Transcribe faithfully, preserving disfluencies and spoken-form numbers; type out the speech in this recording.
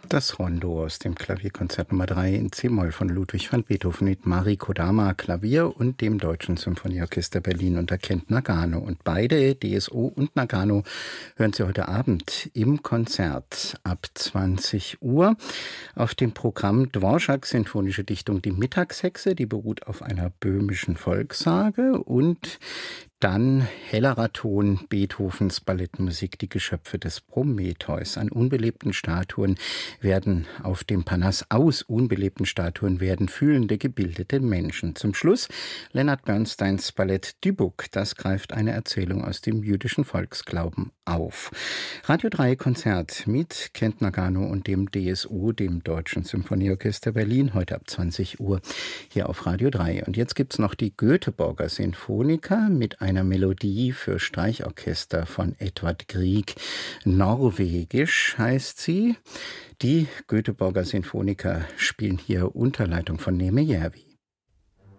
Das Rondo aus dem Klavierkonzert Nummer drei in C-Moll von Ludwig van Beethoven mit Mari Kodama Klavier und dem Deutschen Symphonieorchester Berlin unter Kent Nagano. Und beide, D S O und Nagano, hören Sie heute Abend im Konzert ab zwanzig Uhr. Auf dem Programm Dvořák Sinfonische Dichtung Die Mittagshexe, die beruht auf einer böhmischen Volkssage, und dann hellerer Ton Beethovens Ballettmusik Die Geschöpfe des Prometheus. An unbelebten Statuen werden auf dem Parnass, aus unbelebten Statuen werden fühlende, gebildete Menschen. Zum Schluss Leonard Bernsteins Ballett Dybbuk. Das greift eine Erzählung aus dem jüdischen Volksglauben auf. Radio drei Konzert mit Kent Nagano und dem D S O, dem Deutschen Symphonieorchester Berlin, heute ab zwanzig Uhr hier auf Radio drei. Und jetzt gibt's noch die Göteborger Sinfoniker mit einer Melodie für Streichorchester von Edvard Grieg. Norwegisch heißt sie. Die Göteborger Sinfoniker spielen hier unter Leitung von Neeme Järvi.